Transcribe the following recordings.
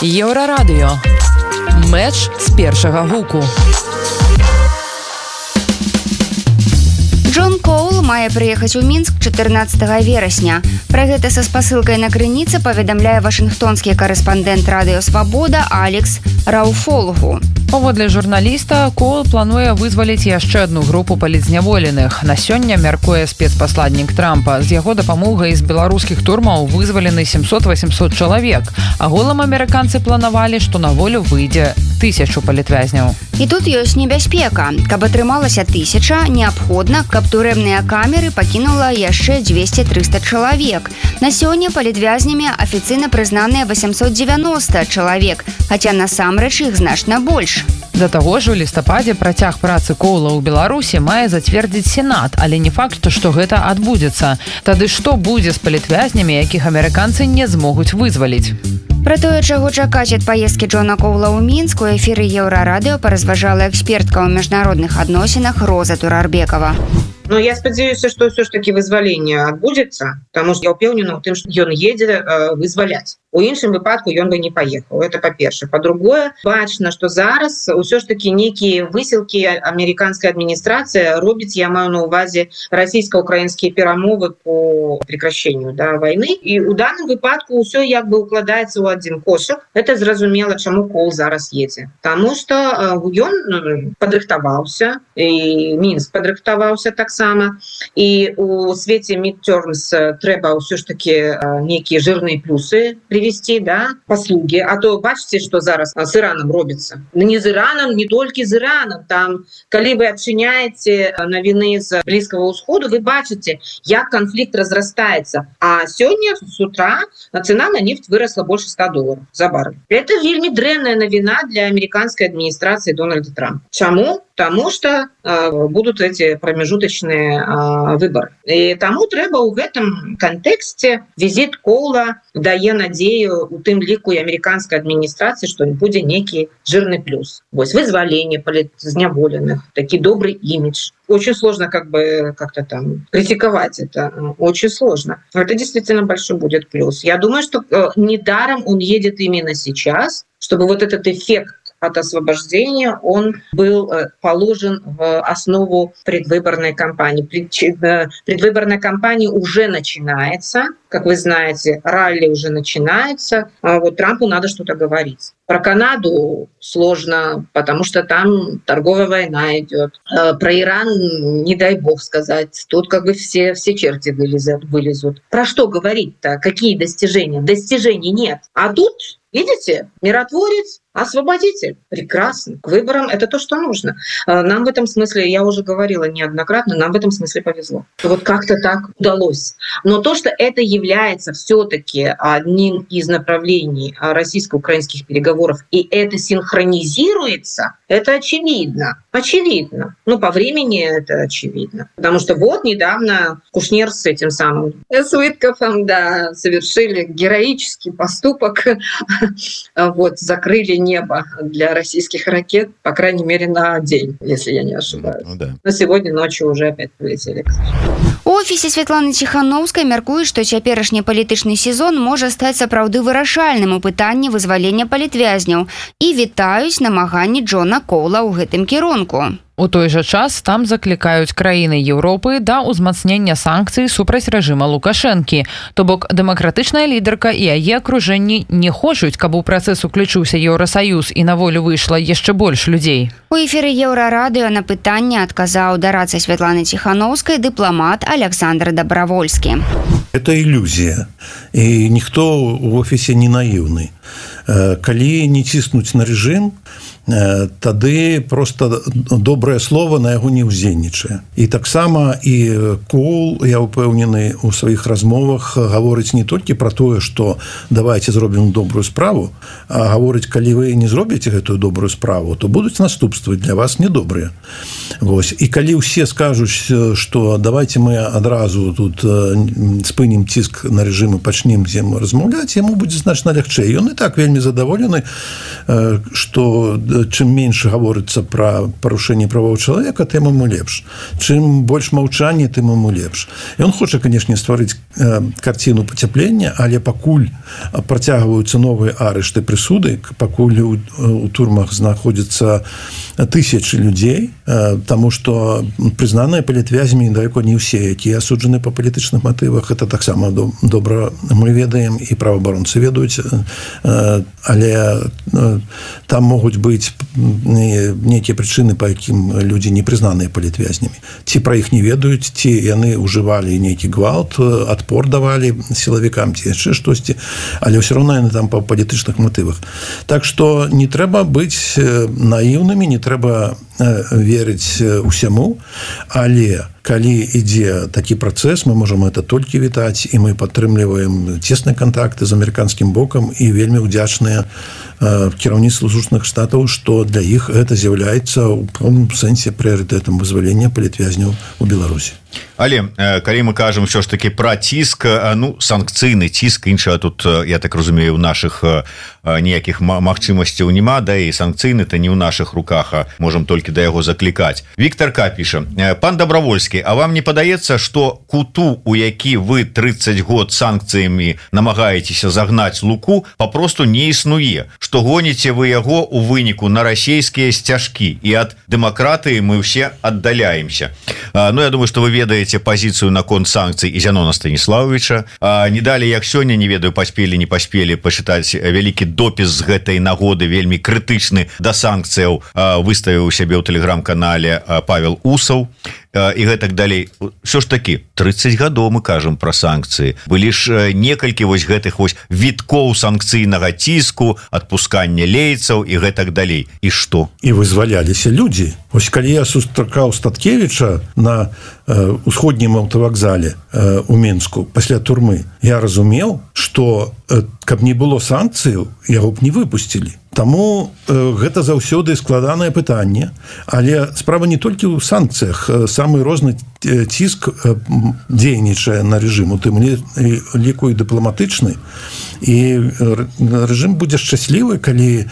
Еўрарадыё. Мэч з першага гуку. Джон Коул мае прыехаць у Мінск 14 верасня. Пра гэта са спасылкай на крыніцы паведамляе вашынгтонскі карэспандэнт Радыё Свабода Алекс Рауфолгу. Паводле журналіста, Коул плануе вызваліць яшчэ адну групу палітзняволеных. На сёння, мяркуе спецпасладнік Трампа, з яго дапамогай з беларускіх турмаў вызвалены 700-800 чалавек. Агулам амерыканцы планавалі, што на волю выйдзе 1000 палітвязняў. І тут ёсць небяспека. Каб атрымалася 1000, неабходна, каб турэмныя камеры пакінула яшчэ 200-300 чалавек. На сёння палітвязнямі афіцыйна прызнаныя 890 чалавек, хаця насамрэч іх значна больш. Да таго ж у лістападзе працяг працы Коула ў Беларусі мае зацвердзіць Сенат, але не факт, што гэта адбудзецца. Тады што будзе з палітвязнямі, якіх амерыканцы не змогуць вызваліць? Пра тое, чаго чакаць ад паездкі Джона Коула ў Мінск, у эфіры Еўрарадыё паразважала экспертка ў міжнародных адносінах Роза Турарбекова. Но я спадзяюся, што ўсё ж такі вызваленне адбудзецца, таму што я ўпэўнена ў тым, што ён едзе вызваляць. У іншым выпадку ён бы не паехаў. Это па-першае. Па-другое, бачна, што зараз ўсё ж такі нейкія высілкі амерыканская адміністрацыя робіць, я маю на ўвазе расійска-украінскія перамовы по прекращению войны. І ў данным выпадку ўсё як бы укладаецца ў адзін кошык. Это зразумела, чаму Коул зараз едзе. Таму што ён падрыхтаваўся, і Мінск падрыхтаваўся таксама. І у свеце midterms трэба ўсё ж такі нейкія жирныя плюсы привести, паслуги. А то бачите, что зараз с Ираном робится. Не з Ираном, не только з Ираном. Там, коли вы обчиняете новины з Близкого Усходу, вы бачите, як конфликт разрастается. А сегодня с утра цена на нефть выросла больше $100 за баррель. Это вельми дрэнная новина для американской администрации Дональда Трампа. Чему? Тому что будут эти промежуточные выборы. И тому трэба ў гэтым контексте визит Коула дае надею у тым ліку і американской администрации, что будзе некий жирный плюс. Вызволение палітзняволеных, такой добрый имидж. Очень сложно как-то там критиковать это. Очень сложно. Это действительно большой будет плюс. Я думаю, что недаром он едет именно сейчас, чтобы вот этот эффект от освобождения, он был положен в основу предвыборной кампании. Предвыборная кампания уже начинается. Как вы знаете, ралли уже начинается. А вот Трампу надо что-то говорить. Про Канаду сложно, потому что там торговая война идет. Про Иран, не дай бог сказать, тут все черти вылезут. Про что говорить-то? Какие достижения? Достижений нет. А тут, видите, миротворец, освободитель. Прекрасно. К выборам это то, что нужно. Нам в этом смысле, я уже говорила неоднократно, нам в этом смысле повезло. Вот как-то так удалось. Но то, что это является все-таки одним из направлений российско-украинских переговоров, и это синхронизируется, это очевидно. Очевидно. По времени это очевидно. Потому что вот недавно Кушнер с этим самым с Уиткофом, совершили героический поступок. Закрыли небо для российских ракет, по крайней мере, на день, если я не ошибаюсь. Но сегодня ночью уже опять полетели. У офісе Святланы Ціханаўскай мяркуюць, што цяперашні палітычны сезон можа стаць сапраўды вырашальным у пытанні вызвалення палітвязняў і вітаюць намаганні Джона Коула ў гэтым кірунку. У той жа час там заклікаюць краіны Еўропы да ўзмацнення санкцый супраць рэжыма Лукашэнкі. То бок дэмакратычная лідарка і яе акружэнні не хочуць, каб у працэс уключыўся Еўрасаюз і на волю выйшла яшчэ больш людзей. У эфіры Еўрарадыё на пытанне адказаў дарацы Святланы Ціханаўскай дыпламат Александр Добровольскі. Это ілюзія, і ніхто ў офісе не наіўны. Калі не ціснуць на рэжым, тады просто добрае слово на яго не ўздзейнічае. І таксама і Коул, я ўпэўнены, у сваіх размовах гаворыць не толькі пра тое, што давайте зробім добрую справу, а гаворыць, калі вы не зробіце гэтую добрую справу, то будуць наступствы для вас недобрыя. І калі ўсе скажуць, што давайте мы адразу тут спынім ціск на рэжым і пачнем з ім размаўляць, яму будзе значна лягчэй. Ён яны так вельмі задаволены, што чым менш гаворыцца пра парушэнне правоў чалавека, тым ему лепш. Чым больш маўчання, тым ему лепш. Ён хоча, канешне, стварыць карціну пацяплення, але пакуль працягваюцца новыя арышты, прысуды, пакуль у турмах знаходзяцца тысячы людзей, таму што прызнаныя палітвязьмі далеко не ўсе, якія асуджаны па палітычных матывах, это таксама добра мы ведаем і праваабаронцы ведаюць, але там могуць быць нейкія прычыны, па якім людзі не прызнаныя палітвязнямі. Ці пра іх не ведаюць, ці яны ўжывалі нейкі гвалт, адпор давалі сілавікам, ці яшчэ штосьці, але ўсё роўна яны там па палітычных матывах. Так што не трэба быць наіўнымі, не трэба верыць усяму, але калі ідзе такі працэс, мы можам это толькі вітаць, і мы падтрымліваем цесныя кантакты з амерыканскім бокам і вельмі ўдзячныя кіраўніцтву Злучаных Штатаў, што для іх гэта з'яўляецца ў пэўным сэнсе прыярытэтам вызвалення палітвязняў у Беларусі. Але калі мы кажам ўсё ж такі пра ціск, санкцыйны ціск, іншага тут, я так разумею, у нашых ніякіх магчымасцяў няма, да і санкцыйны-то не ў нашых руках, а можам толькі да яго заклікаць. Віктор К. піша: пан Добравольскі, а вам не падаецца, што куту, у які вы 30 год санкцыямі намагаецеся загнаць Луку, папросту не існуе, што гоніце вы яго у выніку на расійскія сцяжкі, і ад дэмакратыі мы ўсе аддаляемся. Ну, я думаю, што вы ведаеце пазіцыю наконт санкцый і Зянона Станіславовича. Не далі, як сёння, не ведаю, паспелі, не паспелі пачытаць вялікі допіс з гэтай нагоды, вельмі крытычны да санкцыяў, выставіў сябе ў тэлеграм-канале Павел Усаў і гэтак далей. Все ж такі 30 гадоў мы кажам пра санкцыі, былі ж некалькі вось гэтых вось віткоў санкцыйнага ціску, адпускання лейцаў і гэтак далей. І што? І вызваляліся людзі. Вось калі я сустракаў Статкевіча на усходнім аўтавакзале у Мінску пасля турмы, я разумеў, што каб не было санкцыяў, яго б не выпусцілі. Таму гэта заўсёды складанае пытанне, але справа не толькі ў санкцыях. Самы розны ціск дзейнічае на рэжым, у тым ліку і дыпламатычны, і рэжым будзе шчаслівы, калі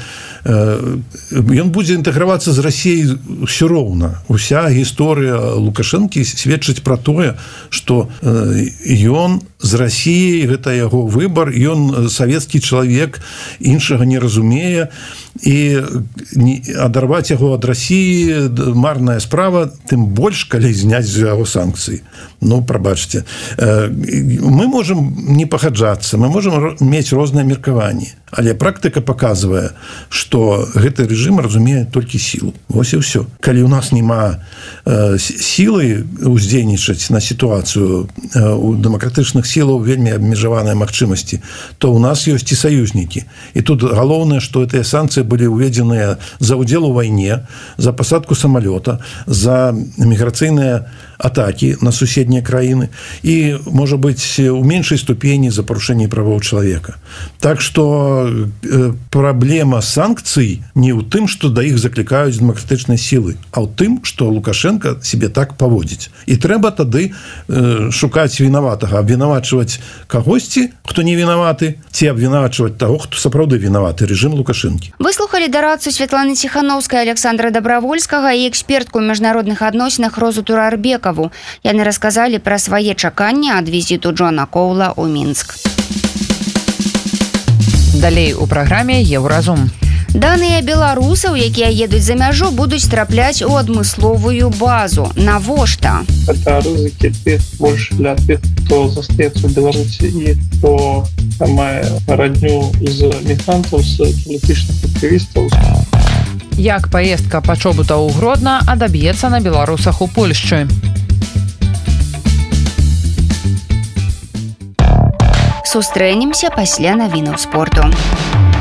ён будзе інтэгравацца з Расіяй ўсё роўна. Уся гісторыя Лукашэнкі сведчыць пра тое, што ён з Расіяй, гэта яго выбар, ён савецкі чалавек, іншага не разумее, і адарваць яго ад Расіі марная справа, тым больш, калі зняць з яго санкцыі. Ну, прабачце. Мы можам не пагаджацца, мы можам мець розныя меркаванні, але практыка паказвае, што гэты рэжым разумее толькі сілу. Вось і ўсё. Калі ў нас няма сілы ўздзейнічаць на сітуацыю, у дэмакратычных сілаў вельмі абмежаваныя магчымасці, то ў нас ёсць і саюзнікі. І тут галоўнае, што гэтыя санкцыі былі ўведзеныя за ўдзел у вайне, за пасадку самалёта, за міграцыйныя атакі на суседнія краіны і, можа быць, у меншай ступені за парушэнне правоў чалавека. Так што праблема санкцый не ў тым, што да іх заклікаюць дэмакратычныя сілы, а ў тым, што Лукашенко себе так паводзіць. І трэба тады шукаць вінаватага, абвінавачваць кагосьці, хто не вінаваты, ці абвінавачваць таго, хто сапраўды вінаваты, рэжым Лукашэнкі. Выслухалі дарадцу Святланы Ціхановскай, Александра Добравольскага і экспертку ў міжнародных адносінах Розу Турарбекаву. Яны расказалі пра свае чаканні ад візіту Джона Коула ў Мінск. Далей у праграме Еўразум. Даныя беларусаў, якія едуць за мяжу, будуць трапляць у адмысловую базу. Навошта? Это рызыкі тых больш для тых, хто застаецца ў Беларусі і хто мае радню з мігрантаў, з палітычных актывістаў. Як паездка пачобута ў Гродна адаб'ецца на беларусах у Польшчы? Сустрэнемся пасля навінаў спорту.